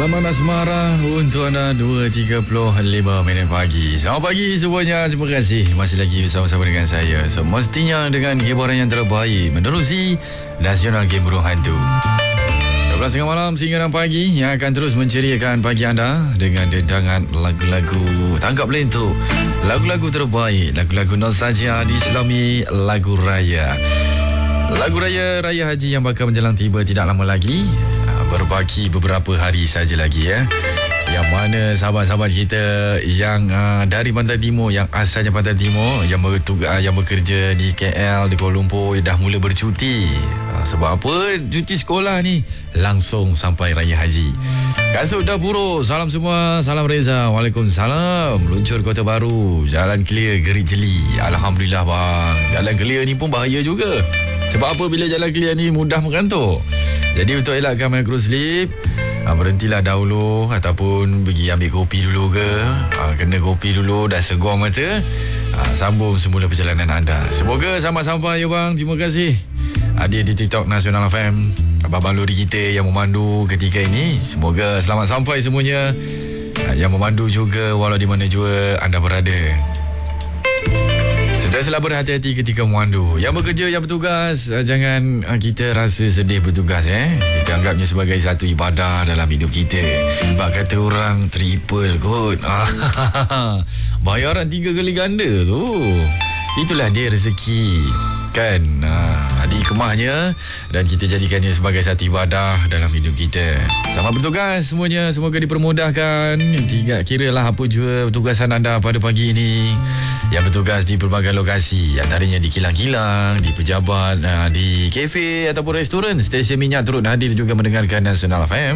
Alaman Asmara untuk anda 2.35 minit pagi. Selamat pagi semuanya. Terima kasih masih lagi bersama-sama dengan saya. Semestinya dengan hiburan yang terbaik menerusi Nasional Game Burung Hantu 12.30 malam sehingga 6 pagi yang akan terus menceriakan pagi anda dengan dendangan lagu-lagu tangkap lentuk, lagu-lagu terbaik, lagu-lagu nostalgia diselami lagu raya. Lagu raya Haji yang bakal menjelang tiba tidak lama lagi, berbaki beberapa hari saja lagi ya. Yang mana sahabat-sahabat kita yang dari Pantai Timur, yang asalnya Pantai Timur, yang bekerja di KL, di Kuala Lumpur, dah mula bercuti. Sebab apa? Cuti sekolah ni langsung sampai Raya Haji. Kasut dah buruk. Salam semua. Salam Reza. Waalaikumsalam. Meluncur Kota Baru. Jalan clear, gerik jeli. Alhamdulillah bang. Jalan clear ni pun bahaya juga. Sebab apa? Bila jalan clear ni mudah mengantuk. Jadi untuk elakkan micro sleep, berhentilah dahulu ataupun pergi ambil kopi dulu ke. Kena kopi dulu, dah segar mata, sambung semula perjalanan anda. Semoga sampai-sampai ya bang. Terima kasih hadir di TikTok Nasional FM, abang-abang lori kita yang memandu ketika ini. Semoga selamat sampai semuanya. Yang memandu juga walau di mana juga anda berada. Sentiasalah berhati-hati ketika memandu. Yang bekerja, yang bertugas, jangan kita rasa sedih bertugas. Kita anggapnya sebagai satu ibadah dalam hidup kita. Sebab kata orang triple kot. Bayaran 3 kali ganda tu. Itulah dia rezeki kan. Di kemahnya, dan kita jadikannya sebagai satu ibadah dalam hidup kita. Selamat bertugas semuanya. Semoga dipermudahkan. Kiralah apa juga tugasan anda pada pagi ini. Yang bertugas di pelbagai lokasi, antaranya di kilang-kilang, di pejabat, di kafe ataupun restoran. Stesen minyak turut hadir juga mendengarkan Nasional FM.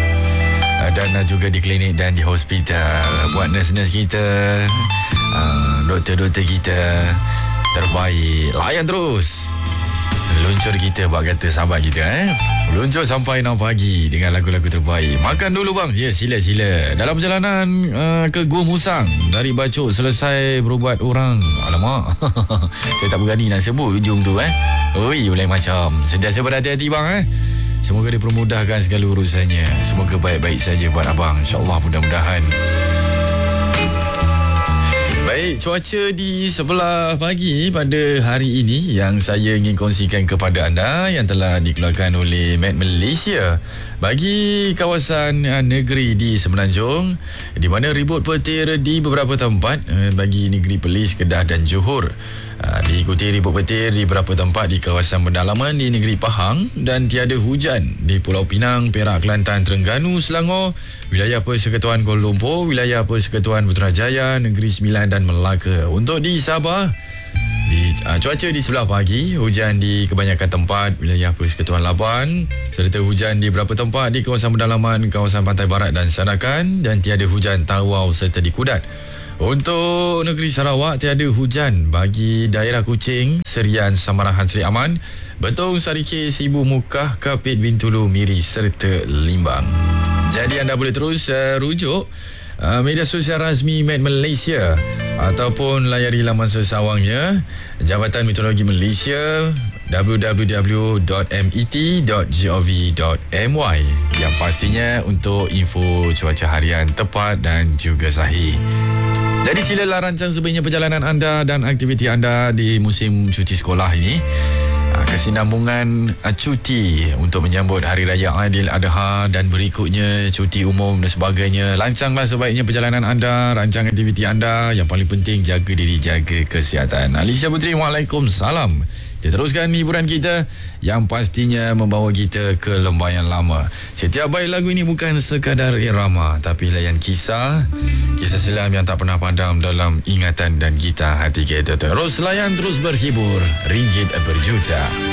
Dan juga di klinik dan di hospital. Buat nurse-nurse kita, doktor-doktor kita terbaik. Layan terus luncur kita, buat kata sahabat kita luncur sampai 6 pagi dengan lagu-lagu terbaik. Makan dulu bang. Ya, sila-sila. Dalam perjalanan ke Gua Musang, dari Bacok selesai berubat orang. Alamak. Saya tak berani nak sebut ujung tu Oi, boleh macam. Sentiasa berhati-hati bang Semoga dipermudahkan segala urusannya. Semoga baik-baik saja buat abang. InsyaAllah mudah-mudahan. Baik, cuaca di sebelah pagi pada hari ini yang saya ingin kongsikan kepada anda, yang telah dikeluarkan oleh Met Malaysia bagi kawasan negeri di Semenanjung, di mana ribut petir di beberapa tempat bagi negeri Perlis, Kedah dan Johor. Diikuti ribut petir di beberapa tempat di kawasan pendalaman di negeri Pahang, dan tiada hujan di Pulau Pinang, Perak, Kelantan, Terengganu, Selangor, wilayah Persekutuan Kuala Lumpur, wilayah Persekutuan Putrajaya, Negeri Sembilan dan Melaka. Untuk di Sabah, cuaca di sebelah pagi, hujan di kebanyakan tempat wilayah Persekutuan Labuan, serta hujan di beberapa tempat di kawasan pendalaman, kawasan Pantai Barat dan Sarakan, dan tiada hujan Tawau serta di Kudat. Untuk negeri Sarawak, tiada hujan bagi daerah Kuching, Serian, Samarahan, Seri Aman, Betong, Sarikih, Sibu, Mukah, Kapit, Bintulu, Miri serta Limbang. Jadi anda boleh terus rujuk media sosial rasmi Met Malaysia ataupun layari laman sesawangnya Jabatan Meteorologi Malaysia www.met.gov.my, yang pastinya untuk info cuaca harian tepat dan juga sahih. Jadi silalah rancang sebaiknya perjalanan anda dan aktiviti anda di musim cuti sekolah ini. Kesinambungan cuti untuk menyambut Hari Raya Aidiladha dan berikutnya cuti umum dan sebagainya. Lancanglah sebaiknya perjalanan anda, rancang aktiviti anda. Yang paling penting, jaga diri, jaga kesihatan. Alicia Putri, Waalaikumsalam. Kita teruskan hiburan kita yang pastinya membawa kita ke lembayan lama. Setiap baik lagu ini bukan sekadar irama, tapi layan kisah selam yang tak pernah padam dalam ingatan dan gitar hati kita. Terus layan, terus berhibur, ringgit berjuta.